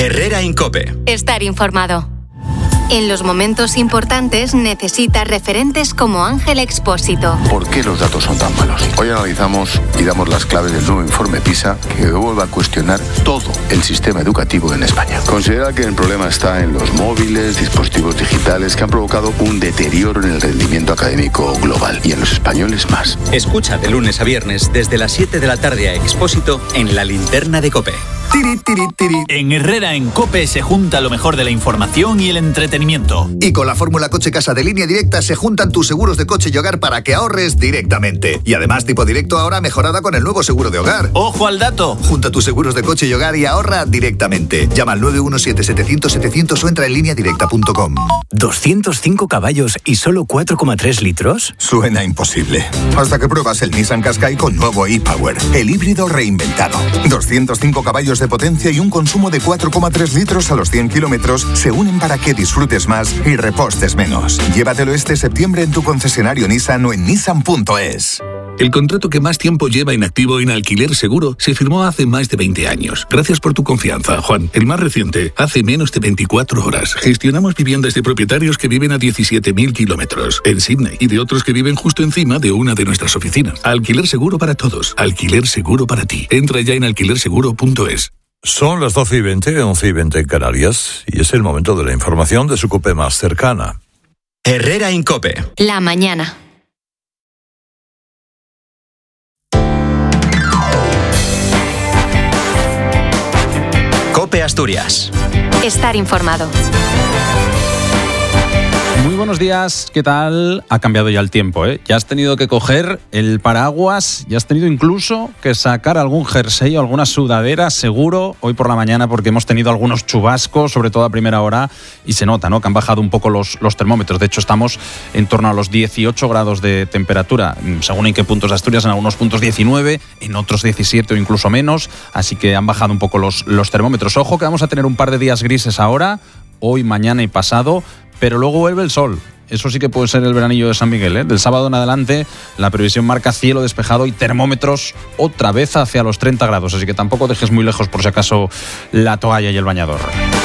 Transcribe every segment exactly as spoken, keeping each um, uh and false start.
Herrera en COPE. Estar informado. En los momentos importantes necesitas referentes como Ángel Expósito. ¿Por qué los datos son tan malos? Hoy analizamos y damos las claves del nuevo informe PISA que vuelve a cuestionar todo el sistema educativo en España. Considera que el problema está en los móviles, dispositivos digitales que han provocado un deterioro en el rendimiento académico global y en los españoles más. Escucha de lunes a viernes desde las siete de la tarde a Expósito en La Linterna de COPE. Tiri, tiri, tiri. En Herrera en COPE se junta lo mejor de la información y el entretenimiento. Y con la fórmula Coche Casa de Línea Directa se juntan tus seguros de coche y hogar para que ahorres directamente. Y además Tipo Directo ahora mejorada con el nuevo seguro de hogar. ¡Ojo al dato! Junta tus seguros de coche y hogar y ahorra directamente. Llama al nueve uno siete setecientos setecientos o entra en línea directa punto com. ¿doscientos cinco caballos y solo cuatro coma tres litros? Suena imposible. Hasta que pruebas el Nissan Qashqai con nuevo e-Power, el híbrido reinventado. doscientos cinco caballos de potencia y un consumo de cuatro coma tres litros a los cien kilómetros se unen para que disfrutes más y repostes menos. Llévatelo este septiembre en tu concesionario Nissan o en nissan punto es. El contrato que más tiempo lleva inactivo en Alquiler Seguro se firmó hace más de veinte años. Gracias por tu confianza, Juan. El más reciente, hace menos de veinticuatro horas. Gestionamos viviendas de propietarios que viven a diecisiete mil kilómetros en Sydney y de otros que viven justo encima de una de nuestras oficinas. Alquiler Seguro para todos. Alquiler Seguro para ti. Entra ya en alquiler seguro punto es. Son las doce y veinte, once y veinte en Canarias, y es el momento de la información de su COPE más cercana. Herrera en COPE. La mañana. COPE Asturias. Estar informado. Muy buenos días, ¿qué tal? Ha cambiado ya el tiempo, ¿eh? Ya has tenido que coger el paraguas, ya has tenido incluso que sacar algún jersey o alguna sudadera, seguro, hoy por la mañana, porque hemos tenido algunos chubascos, sobre todo a primera hora, y se nota, ¿no?, que han bajado un poco los, los termómetros. De hecho, estamos en torno a los dieciocho grados de temperatura, según en qué puntos de Asturias, en algunos puntos diecinueve, en otros diecisiete o incluso menos, así que han bajado un poco los, los termómetros. Ojo que vamos a tener un par de días grises ahora, hoy, mañana y pasado, pero luego vuelve el sol. Eso sí que puede ser el veranillo de San Miguel, ¿eh? Del sábado en adelante la previsión marca cielo despejado y termómetros otra vez hacia los treinta grados, así que tampoco dejes muy lejos por si acaso la toalla y el bañador.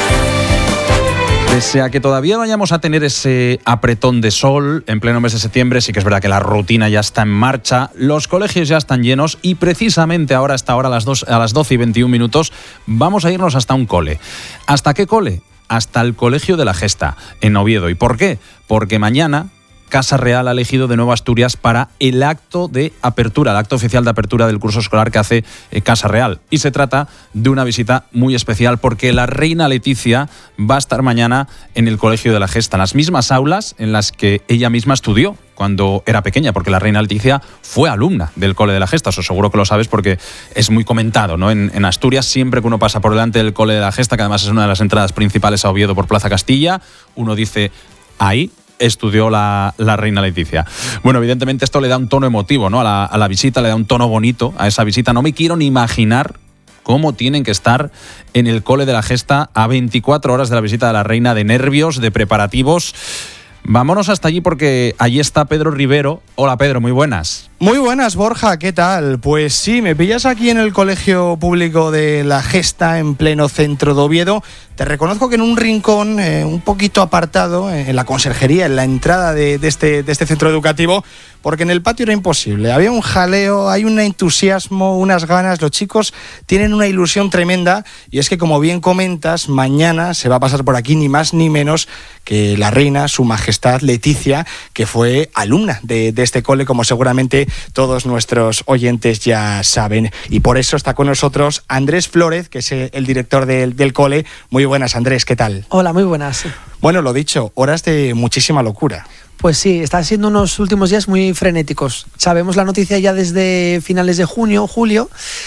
Pese a que todavía vayamos a tener ese apretón de sol en pleno mes de septiembre, sí que es verdad que la rutina ya está en marcha, los colegios ya están llenos y precisamente ahora, hasta ahora a las, dos, a las doce y veintiún minutos, vamos a irnos hasta un cole. ¿Hasta qué cole? Hasta el Colegio de la Gesta, en Oviedo. ¿Y por qué? Porque mañana Casa Real ha elegido de nuevo Asturias para el acto de apertura, el acto oficial de apertura del curso escolar que hace eh, Casa Real. Y se trata de una visita muy especial porque la reina Leticia va a estar mañana en el Colegio de la Gesta, en las mismas aulas en las que ella misma estudió cuando era pequeña, porque la reina Leticia fue alumna del Cole de la Gesta. Eso seguro que lo sabes porque es muy comentado, ¿no? En, en Asturias, siempre que uno pasa por delante del Cole de la Gesta, que además es una de las entradas principales a Oviedo por Plaza Castilla, uno dice, ahí estudió la, la reina Leticia. Bueno, evidentemente esto le da un tono emotivo, ¿no?, a la, a la visita, le da un tono bonito a esa visita. No me quiero ni imaginar cómo tienen que estar en el Cole de la Gesta a veinticuatro horas de la visita de la reina, de nervios, de preparativos. Vámonos hasta allí porque allí está Pedro Rivero. Hola Pedro, muy buenas. Muy buenas, Borja, ¿qué tal? Pues sí, me pillas aquí en el Colegio Público de la Gesta, en pleno centro de Oviedo. Te reconozco que en un rincón eh, un poquito apartado, eh, en la conserjería, en la entrada de, de, este, de este centro educativo, porque en el patio era imposible. Había un jaleo, hay un entusiasmo, unas ganas, los chicos tienen una ilusión tremenda, y es que, como bien comentas, mañana se va a pasar por aquí ni más ni menos que la reina, su majestad Leticia, que fue alumna de, de este cole, como seguramente todos nuestros oyentes ya saben. Y por eso está con nosotros Andrés Flórez, que es el director del, del cole. Muy buenas, Andrés, ¿qué tal? Hola, muy buenas. Bueno, lo dicho, horas de muchísima locura. Pues sí, están siendo unos últimos días muy frenéticos. Sabemos la noticia ya desde finales de junio, julio,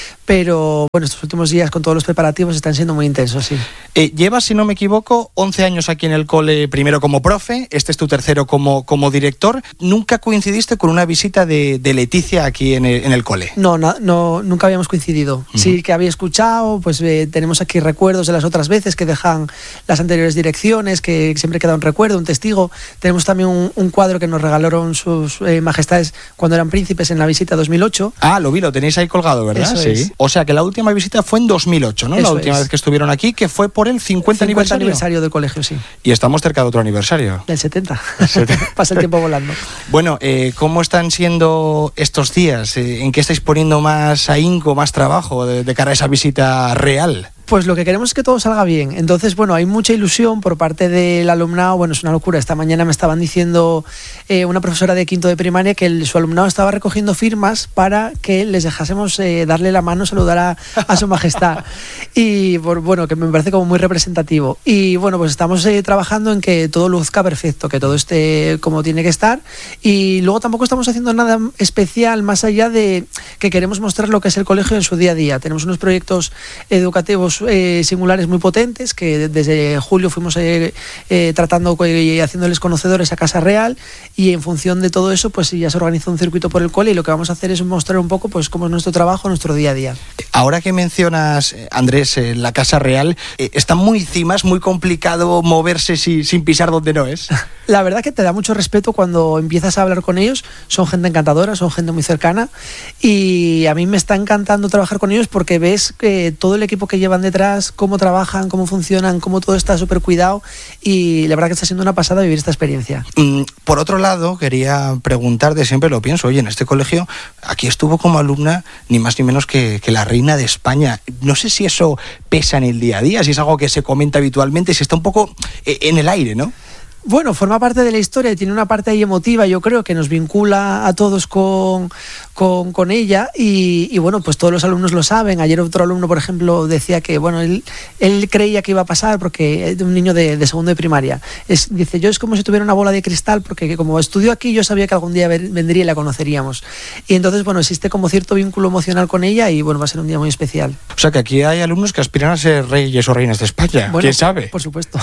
pero bueno, estos últimos días con todos los preparativos están siendo muy intensos, sí. Eh, llevas, si no me equivoco, once años aquí en el cole, primero como profe, este es tu tercero como, como director. ¿Nunca coincidiste con una visita de, de Leticia aquí en el, en el cole? No, no, no, nunca habíamos coincidido. Uh-huh. Sí que había escuchado, pues eh, tenemos aquí recuerdos de las otras veces que dejan las anteriores direcciones, que siempre queda un recuerdo, un testigo. Tenemos también un, un cuadro que nos regalaron sus eh, majestades cuando eran príncipes en la visita dos mil ocho. Ah, lo vi, lo tenéis ahí colgado, ¿verdad? Eso sí. Es. O sea que la última visita fue en dos mil ocho, ¿no? Eso la última es. vez que estuvieron aquí, que fue por el cincuenta aniversario. aniversario del colegio, sí. Y estamos cerca de otro aniversario. Del setenta. Pasa el tiempo volando. Bueno, eh, ¿cómo están siendo estos días? Eh, ¿En qué estáis poniendo más ahínco, más trabajo de, de cara a esa visita real? Pues lo que queremos es que todo salga bien. Entonces, bueno, hay mucha ilusión por parte del alumnado. Bueno, es una locura. Esta mañana me estaban diciendo eh, una profesora de quinto de primaria que el, su alumnado estaba recogiendo firmas para que les dejásemos eh, darle la mano, saludar a, a su majestad. Y por, bueno, que me parece como muy representativo. Y bueno, pues estamos eh, trabajando en que todo luzca perfecto, que todo esté como tiene que estar. Y luego tampoco estamos haciendo nada especial más allá de que queremos mostrar lo que es el colegio en su día a día. Tenemos unos proyectos educativos Eh, singulares muy potentes que desde julio fuimos eh, eh, tratando y haciéndoles conocedores a Casa Real, y en función de todo eso pues ya se organiza un circuito por el cole, y lo que vamos a hacer es mostrar un poco pues cómo es nuestro trabajo, nuestro día a día. Ahora que mencionas, Andrés, eh, la Casa Real, eh, está muy encima, es muy complicado moverse si, sin pisar donde no es. La verdad que te da mucho respeto cuando empiezas a hablar con ellos. Son gente encantadora, son gente muy cercana, y a mí me está encantando trabajar con ellos porque ves que todo el equipo que llevan detrás, cómo trabajan, cómo funcionan, cómo todo está súper cuidado, y la verdad que está siendo una pasada vivir esta experiencia. Mm, por otro lado, quería preguntarte, siempre lo pienso, oye, en este colegio, aquí estuvo como alumna ni más ni menos que, que la reina de España. No sé si eso pesa en el día a día, si es algo que se comenta habitualmente, si está un poco en el aire, ¿no? Bueno, forma parte de la historia y tiene una parte ahí emotiva, yo creo, que nos vincula a todos con, con, con ella, y, y bueno, pues todos los alumnos lo saben. Ayer otro alumno, por ejemplo, decía que bueno, él, él creía que iba a pasar porque es un niño de, de segundo de primaria. Es, dice, yo es como si tuviera una bola de cristal, porque como estudió aquí yo sabía que algún día vendría y la conoceríamos. Y entonces, bueno, existe como cierto vínculo emocional con ella, y bueno, va a ser un día muy especial. O sea que aquí hay alumnos que aspiran a ser reyes o reinas de España, bueno, ¿quién sabe? Por supuesto.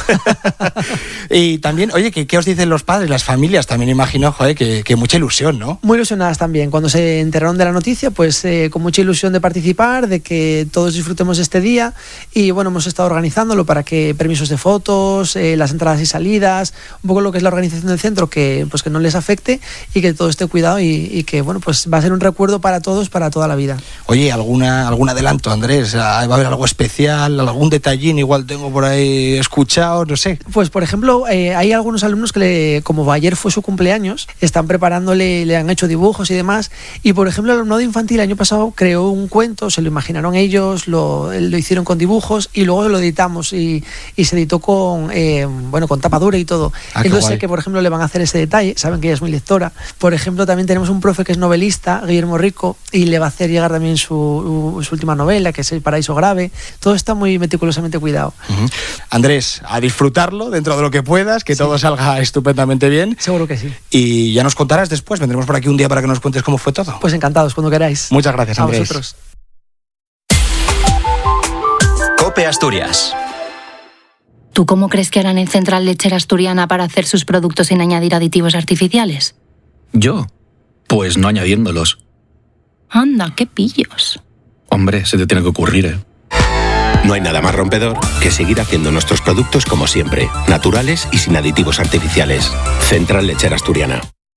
Y también, oye, ¿qué, ¿qué os dicen los padres, las familias? También imagino, joder, que, que mucha ilusión, ¿no? Muy ilusionadas también. Cuando se enteraron de la noticia, pues eh, con mucha ilusión de participar, de que todos disfrutemos este día, y bueno, hemos estado organizándolo para que permisos de fotos, eh, las entradas y salidas, un poco lo que es la organización del centro, que pues que no les afecte y que todo esté cuidado, y, y que bueno, pues va a ser un recuerdo para todos, para toda la vida. Oye, ¿alguna, algún adelanto, Andrés? ¿Va a haber algo especial, algún detallín igual tengo por ahí escuchado, no sé? Pues por ejemplo, eh, hay algunos alumnos que le, como ayer fue su cumpleaños, están preparándole, le han hecho dibujos y demás, y por ejemplo el alumnado infantil el año pasado creó un cuento, se lo imaginaron ellos, lo, lo hicieron con dibujos y luego lo editamos, y, y se editó con eh, bueno, con tapa dura y todo. Ah, entonces sé que por ejemplo le van a hacer ese detalle, saben que ella es muy lectora. Por ejemplo, también tenemos un profe que es novelista, Guillermo Rico, y le va a hacer llegar también su, su última novela, que es El paraíso grave. Todo está muy meticulosamente cuidado. Uh-huh. Andrés, a disfrutarlo dentro de lo que puedas, que sí, todo salga estupendamente bien. Seguro que sí. Y ya nos contarás después, vendremos por aquí un día para que nos cuentes cómo fue todo. Pues encantados, cuando queráis. Muchas gracias, Andrés. A vosotros. COPE Asturias. ¿Tú cómo crees que harán en Central Lechera Asturiana para hacer sus productos sin añadir aditivos artificiales? ¿Yo? Pues no añadiéndolos. Anda, qué pillos. Hombre, se te tiene que ocurrir, ¿eh? No hay nada más rompedor que seguir haciendo nuestros productos como siempre, naturales y sin aditivos artificiales. Central Lechera Asturiana.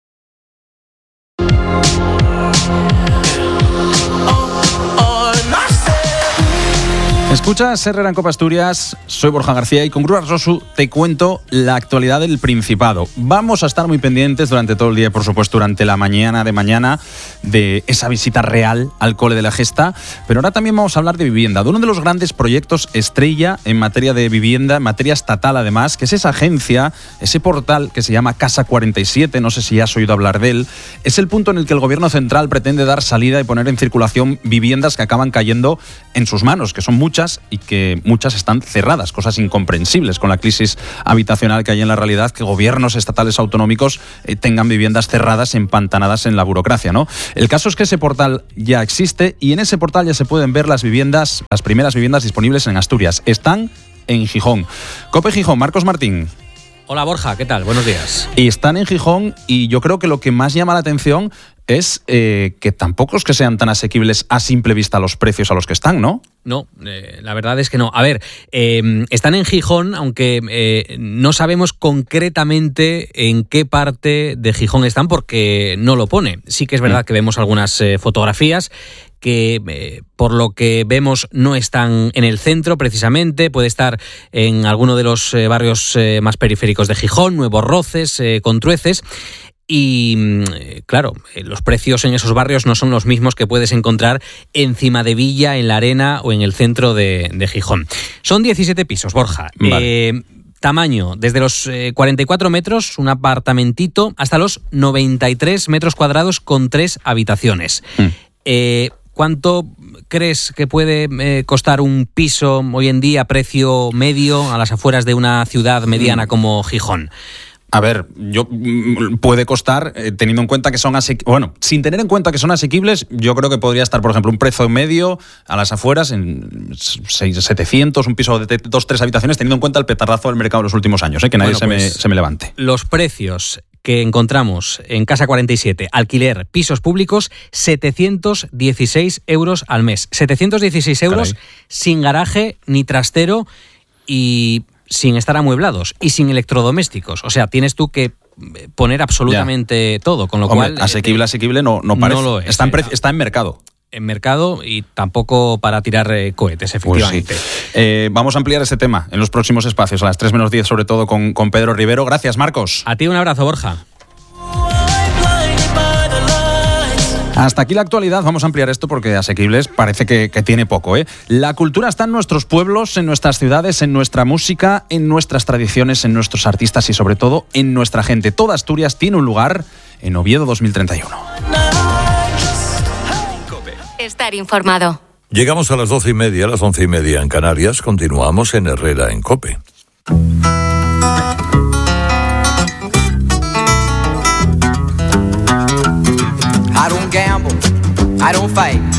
Escuchas Herrera en Copa Asturias, soy Borja García y con Cruz Arrosu te cuento la actualidad del Principado. Vamos a estar muy pendientes durante todo el día, por supuesto, durante la mañana de mañana, de esa visita real al cole de la Gesta, pero ahora también vamos a hablar de vivienda, de uno de los grandes proyectos estrella en materia de vivienda, en materia estatal además, que es esa agencia, ese portal que se llama Casa cuarenta y siete, no sé si has oído hablar de él. Es el punto en el que el gobierno central pretende dar salida y poner en circulación viviendas que acaban cayendo en sus manos, que son muchas y que muchas están cerradas, cosas incomprensibles con la crisis habitacional que hay en la realidad, que gobiernos estatales autonómicos eh, tengan viviendas cerradas, empantanadas en la burocracia, ¿no? El caso es que ese portal ya existe y en ese portal ya se pueden ver las viviendas, las primeras viviendas disponibles en Asturias. Están en Gijón. COPE Gijón, Marcos Martín. Hola Borja, ¿qué tal? Buenos días. Y están en Gijón y yo creo que lo que más llama la atención es eh, que tampoco es que sean tan asequibles a simple vista los precios a los que están, ¿no? No, eh, la verdad es que no. A ver, eh, están en Gijón, aunque eh, no sabemos concretamente en qué parte de Gijón están porque no lo pone. Sí que es verdad que vemos algunas eh, fotografías que eh, por lo que vemos no están en el centro precisamente, puede estar en alguno de los eh, barrios eh, más periféricos de Gijón, Nuevos Roces, eh, Contrueces. Y claro, los precios en esos barrios no son los mismos que puedes encontrar en Cimadevilla, en La Arena o en el centro de, de Gijón. Son diecisiete pisos, Borja. Vale. Eh, tamaño, desde los eh, cuarenta y cuatro metros, un apartamentito, hasta los noventa y tres metros cuadrados con tres habitaciones. Mm. Eh, ¿Cuánto crees que puede eh, costar un piso hoy en día, precio medio, a las afueras de una ciudad mediana mm. como Gijón? A ver, yo puede costar, eh, teniendo en cuenta que son asequibles, bueno, sin tener en cuenta que son asequibles, yo creo que podría estar, por ejemplo, un precio medio a las afueras en setecientos, un piso de dos, tres habitaciones, teniendo en cuenta el petardazo del mercado de los últimos años, ¿eh? Que nadie bueno, se, pues, me, se me levante. Los precios que encontramos en Casa cuarenta y siete, alquiler, pisos públicos, setecientos dieciséis euros al mes. setecientos dieciséis euros Caray. Sin garaje ni trastero y sin estar amueblados y sin electrodomésticos. O sea, tienes tú que poner absolutamente ya. todo, con lo Hombre, cual... asequible, eh, asequible no, no parece. No lo es. Está en, pre- está en mercado. En mercado y tampoco para tirar eh, cohetes, efectivamente. Pues sí. eh, vamos a ampliar este tema en los próximos espacios, a las tres menos diez, sobre todo con, con Pedro Rivero. Gracias, Marcos. A ti un abrazo, Borja. Hasta aquí la actualidad, vamos a ampliar esto porque asequibles parece que, que tiene poco, ¿eh? La cultura está en nuestros pueblos, en nuestras ciudades, en nuestra música, en nuestras tradiciones, en nuestros artistas y sobre todo en nuestra gente. Toda Asturias tiene un lugar en Oviedo dos mil treinta y uno. Estar informado. Llegamos a las doce y media, a las once y media en Canarias. Continuamos en Herrera en COPE. I don't gamble, I don't fight.